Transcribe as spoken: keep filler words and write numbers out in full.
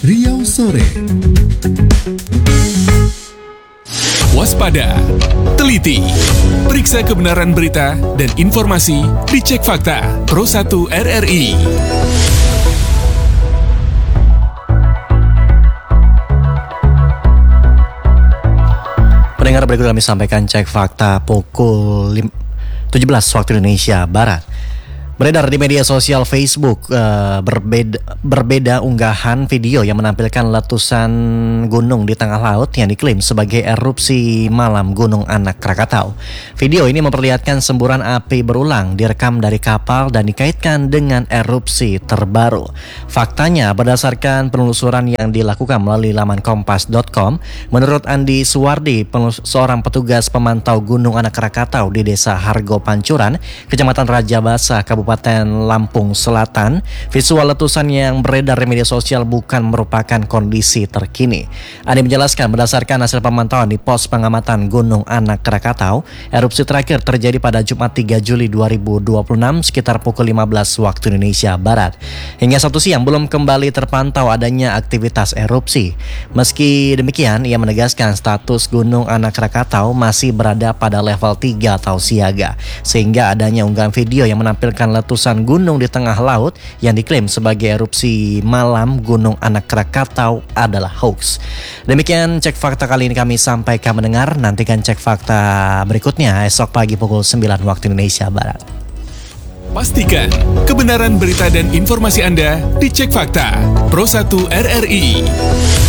Riau Sore. Waspada, teliti, periksa kebenaran berita dan informasi di Cek Fakta Pro satu R R I. Pendengar, berikut kami sampaikan Cek Fakta pukul tujuh belas waktu Indonesia Barat. Beredar di media sosial Facebook uh, berbeda, berbeda unggahan video yang menampilkan letusan gunung di tengah laut yang diklaim sebagai erupsi malam Gunung Anak Krakatau. Video ini memperlihatkan semburan api berulang direkam dari kapal dan dikaitkan dengan erupsi terbaru. Faktanya, berdasarkan penelusuran yang dilakukan melalui laman kompas dot com, menurut Andi Suwardi, seorang petugas pemantau Gunung Anak Krakatau di Desa Hargo Pancuran, Kecamatan Rajabasa, Kabupaten Kabupaten Lampung Selatan, visual letusan yang beredar di media sosial bukan merupakan kondisi terkini. Andi menjelaskan berdasarkan hasil pemantauan di pos pengamatan Gunung Anak Krakatau, erupsi terakhir terjadi pada Jumat tiga Juli dua ribu dua puluh enam sekitar pukul lima belas waktu Indonesia Barat. Hingga satu siang belum kembali terpantau adanya aktivitas erupsi. Meski demikian, ia menegaskan status Gunung Anak Krakatau masih berada pada level tiga atau siaga, sehingga adanya unggahan video yang menampilkan letusan gunung di tengah laut yang diklaim sebagai erupsi malam Gunung Anak Krakatau adalah hoax. Demikian Cek Fakta kali ini kami sampaikan mendengar. Nantikan Cek Fakta berikutnya esok pagi pukul sembilan waktu Indonesia Barat. Pastikan kebenaran berita dan informasi Anda di Cek Fakta Pro satu R R I.